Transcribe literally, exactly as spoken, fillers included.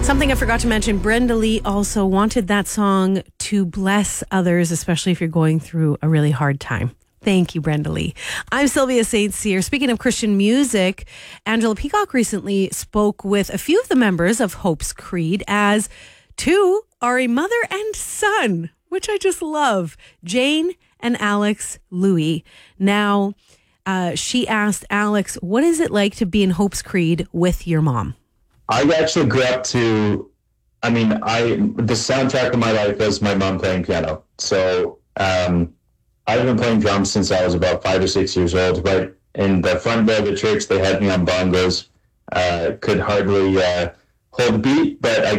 Something I forgot to mention, Brenda Lee also wanted that song to bless others, especially if you're going through a really hard time. Thank you, Brenda Lee. I'm Sylvia Saint Cyr. Speaking of Christian music, Angela Peacock recently spoke with a few of the members of Hope's Creed, as two are a mother and son, which I just love, Jane and Alex Louie. Now, uh, she asked Alex, what is it like to be in Hope's Creed with your mom? I actually grew up to, I mean, I the soundtrack of my life is my mom playing piano. So um, I've been playing drums since I was about five or six years old. Right in the front door of the church, they had me on bongos. Uh, could hardly uh, hold a beat, but I